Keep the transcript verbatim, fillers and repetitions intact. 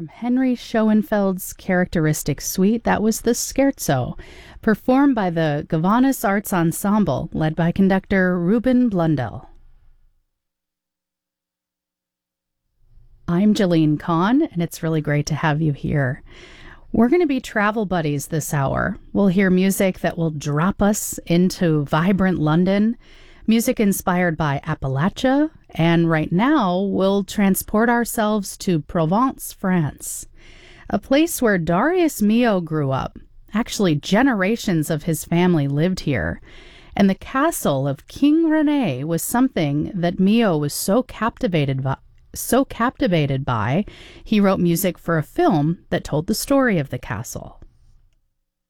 From Henry Schoenfeld's characteristic suite, that was the Scherzo, performed by the Gowanus Arts Ensemble, led by conductor Ruben Blundell. I'm Jalene Kahn, and it's really great to have you here. We're going to be travel buddies this hour. We'll hear music that will drop us into vibrant London, music inspired by Appalachia, and right now we'll transport ourselves to Provence, France, a place where Darius Milhaud grew up. Actually, generations of his family lived here, and the castle of King Rene was something that Milhaud was so captivated by. So captivated by, he wrote music for a film that told the story of the castle.